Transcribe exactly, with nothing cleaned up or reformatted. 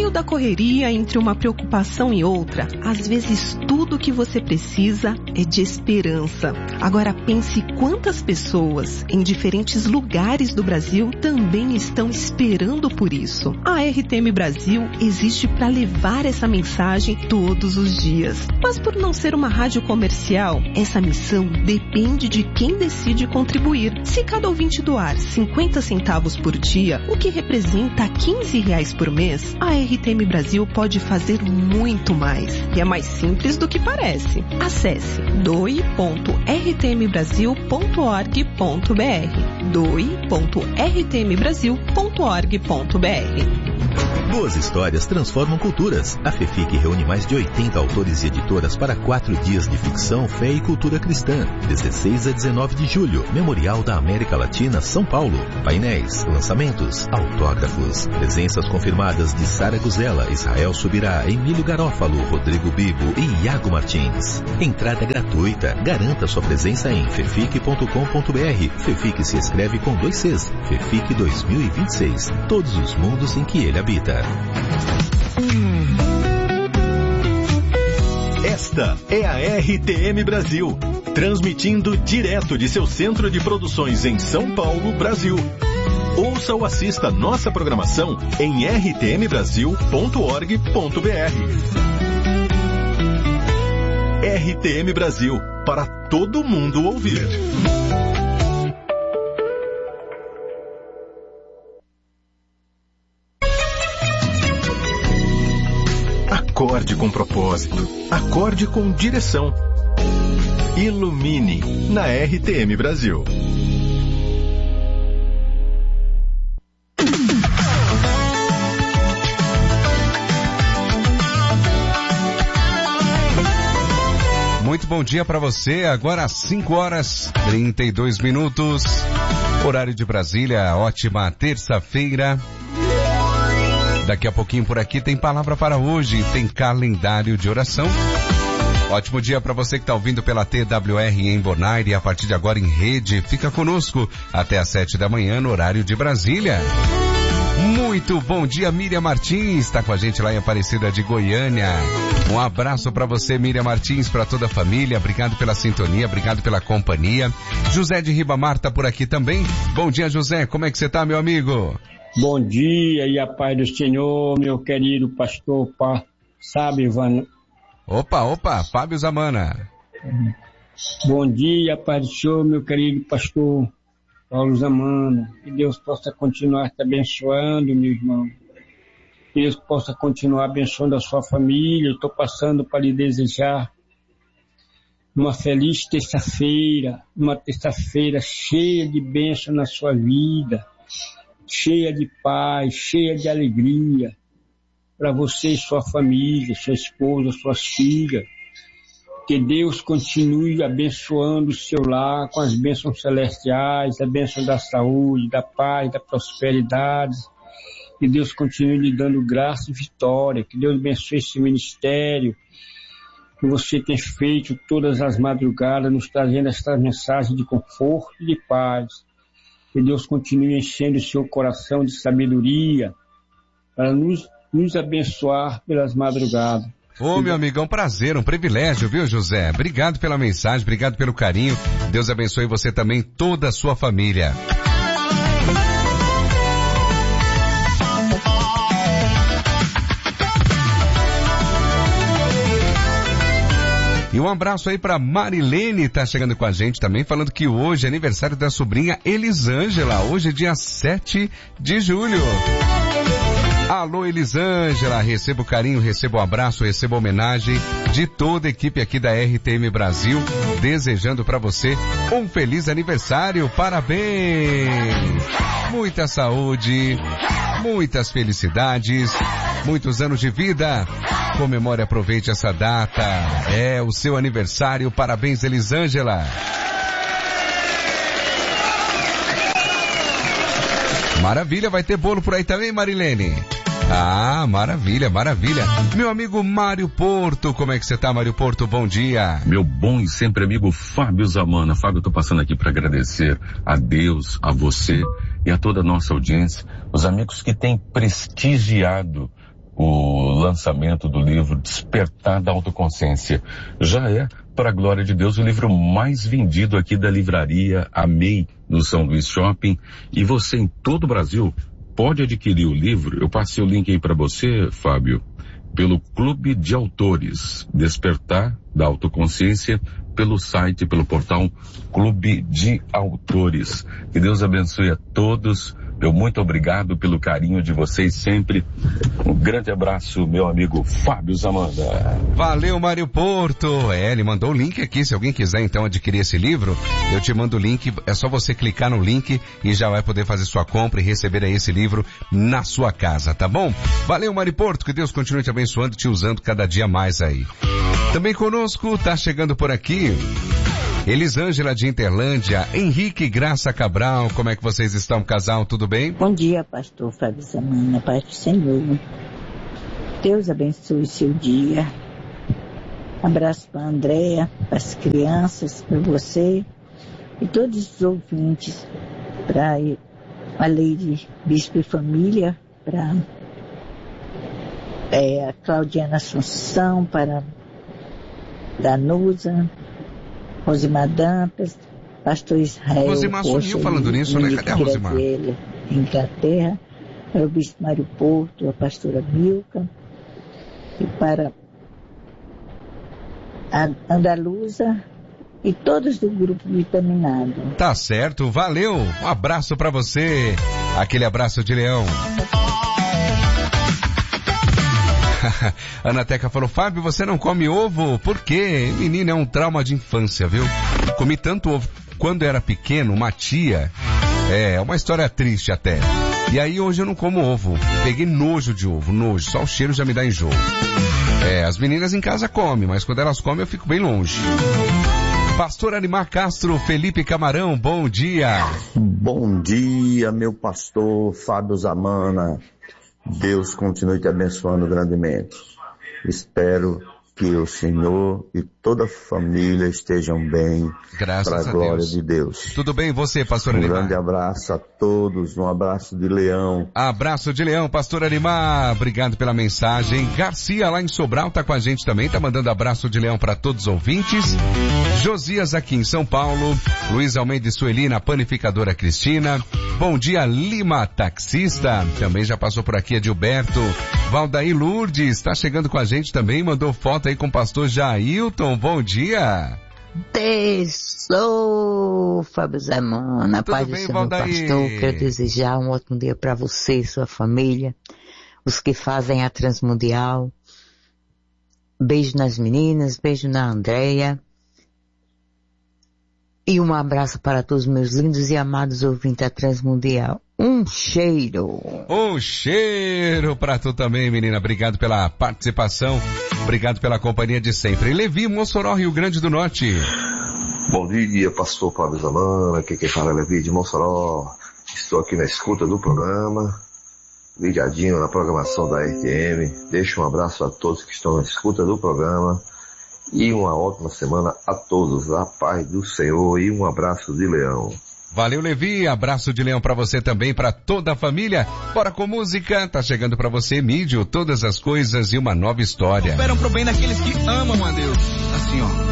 meio da correria, entre uma preocupação e outra, às vezes tudo o que você precisa é de esperança. Agora pense quantas pessoas em diferentes lugares do Brasil também estão esperando por isso. A R T M Brasil existe para levar essa mensagem todos os dias. Mas por não ser uma rádio comercial, essa missão depende de quem decide contribuir. Se cada ouvinte doar cinquenta centavos por dia, o que representa quinze reais por mês, a R T M Brasil pode fazer muito mais. E é mais simples do que parece. Acesse doe ponto r t m brasil ponto org ponto b r doe ponto r t m brasil ponto org ponto b r. Boas histórias transformam culturas. A FEFIC reúne mais de oitenta autores e editoras para quatro dias de ficção, fé e cultura cristã. dezesseis a dezenove de julho, Memorial da América Latina, São Paulo. Painéis, lançamentos, autógrafos. Presenças confirmadas de Sara Guzella, Israel Subirá, Emílio Garófalo, Rodrigo Bibo e Iago Martins. Entrada gratuita. Garanta sua presença em fefic ponto com ponto b r. FEFIC se escreve com dois Cs. FEFIC dois mil e vinte e seis. Todos os mundos em que ele habita. Esta é a R T M Brasil, transmitindo direto de seu centro de produções em São Paulo, Brasil. Ouça ou assista nossa programação em r t m brasil ponto org ponto b r. R T M Brasil, para todo mundo ouvir. Acorde com propósito. Acorde com direção. Ilumine na R T M Brasil. Muito bom dia para você. Agora às cinco horas e trinta e dois minutos. Horário de Brasília. Ótima terça-feira. Daqui a pouquinho por aqui tem palavra para hoje, tem calendário de oração. Ótimo dia para você que está ouvindo pela T W R em Bonaire e a partir de agora em rede. Fica conosco até às sete da manhã no horário de Brasília. Muito bom dia, Miriam Martins, está com a gente lá em Aparecida de Goiânia. Um abraço para você, Miriam Martins, para toda a família. Obrigado pela sintonia, obrigado pela companhia. José de Ribamar está por aqui também. Bom dia, José, como é que você está, meu amigo? Bom dia e a paz do Senhor, meu querido pastor pa, Sábio Ivan. Opa, opa, Fábio Zamana. Bom dia, paz do Senhor, meu querido pastor Paulo Zamana. Que Deus possa continuar te abençoando, meu irmão. Que Deus possa continuar abençoando a sua família. Estou passando para lhe desejar uma feliz terça-feira, uma terça-feira cheia de bênção na sua vida, cheia de paz, cheia de alegria, para você e sua família, sua esposa, suas filhas. Que Deus continue abençoando o seu lar com as bênçãos celestiais, a bênção da saúde, da paz, da prosperidade. Que Deus continue lhe dando graça e vitória. Que Deus abençoe esse ministério que você tem feito todas as madrugadas, nos trazendo esta mensagem de conforto e de paz. Que Deus continue enchendo o seu coração de sabedoria para nos, nos abençoar pelas madrugadas. Ô, meu amigo, é um prazer, um privilégio, viu, José? Obrigado pela mensagem, obrigado pelo carinho. Deus abençoe você também, toda a sua família. E um abraço aí pra Marilene, tá chegando com a gente também, falando que hoje é aniversário da sobrinha Elisângela, hoje é dia sete de julho. Alô, Elisângela, receba o carinho, receba o abraço, receba a homenagem de toda a equipe aqui da R T M Brasil, desejando pra você um feliz aniversário, parabéns! Muita saúde, muitas felicidades, muitos anos de vida. Comemore, aproveite essa data. É o seu aniversário. Parabéns, Elisângela. Maravilha, vai ter bolo por aí também, Marilene? Ah, maravilha, maravilha. Meu amigo Mário Porto, como é que você tá, Mário Porto? Bom dia. Meu bom e sempre amigo Fábio Zamana. Fábio, eu tô passando aqui para agradecer a Deus, a você e a toda a nossa audiência, os amigos que têm prestigiado o lançamento do livro Despertar da Autoconsciência. Já é, para a glória de Deus, o livro mais vendido aqui da livraria Amei, no São Luís Shopping. E você, em todo o Brasil, pode adquirir o livro. Eu passei o link aí para você, Fábio, pelo Clube de Autores, Despertar da Autoconsciência, pelo site, pelo portal Clube de Autores. Que Deus abençoe a todos. Meu muito obrigado pelo carinho de vocês sempre. Um grande abraço, meu amigo Fábio Zamanda. Valeu, Mário Porto. É, ele mandou o link aqui. Se alguém quiser então adquirir esse livro, eu te mando o link. É só você clicar no link e já vai poder fazer sua compra e receber aí esse livro na sua casa, tá bom? Valeu, Mário Porto. Que Deus continue te abençoando, te usando cada dia mais aí. Também conosco, tá chegando por aqui Elisângela de Interlândia, Henrique Graça Cabral. Como é que vocês estão, casal? Tudo bem? Bom dia, pastor Fábio Zamana, paz do Senhor. Deus abençoe o seu dia. Abraço para a Andréia, para as crianças, para você e todos os ouvintes, para a Lady Bispo e Família, para é, a Claudiana Assunção, para Danusa, Rosimar Dantas, pastor Israel. Rosimar sumiu falando nisso, né? Cadê a Rosimar? Inglaterra, para o bispo Mário Porto, a pastora Milka, e para a Andaluza e todos do grupo Vitaminado. Tá certo, valeu, um abraço para você, aquele abraço de leão. Ana Teca falou, Fábio, você não come ovo? Por quê? Menina, é um trauma de infância, viu? Comi tanto ovo. Quando era pequeno, uma tia, é uma história triste até. E aí hoje eu não como ovo. Peguei nojo de ovo, nojo. Só o cheiro já me dá enjoo. É, as meninas em casa comem, mas quando elas comem eu fico bem longe. Pastor Arimar Castro, Felipe Camarão, bom dia. Bom dia, meu pastor Fábio Zamana. Deus continue te abençoando grandemente. Espero que o Senhor e toda a família estejam bem. Graças para a glória de Deus. Tudo bem você, pastor um Arimar? Um grande abraço a todos, um abraço de leão. Abraço de leão, pastor Arimar. Obrigado pela mensagem. Garcia lá em Sobral tá com a gente também, tá mandando abraço de leão para todos os ouvintes. Josias aqui em São Paulo. Luiz Almeida e Suelina, panificadora Cristina. Bom dia, Lima, taxista. Também já passou por aqui a Gilberto. Valdaí Lourdes está chegando com a gente também, mandou foto aí com o pastor Jailton. Bom dia. Sou Fábio Zamana, paz do Senhor, pastor. Quero desejar um ótimo dia para você e sua família, os que fazem a Transmundial. Beijo nas meninas, beijo na Andréia. E um abraço para todos os meus lindos e amados ouvintes da Transmundial. Um cheiro. Um cheiro para tu também, menina. Obrigado pela participação. Obrigado pela companhia de sempre. Levi, Mossoró, Rio Grande do Norte. Bom dia, pastor Fábio Zamana. Aqui quem fala é Levi de Mossoró. Estou aqui na escuta do programa, ligadinho na programação da R T M. Deixo um abraço a todos que estão na escuta do programa. E uma ótima semana a todos. A paz do Senhor e um abraço de leão. Valeu, Levi. Abraço de leão pra você também, pra toda a família. Bora com música. Tá chegando pra você, Mídio, todas as coisas e uma nova história. Esperam pro bem daqueles que amam a Deus. Assim, ó.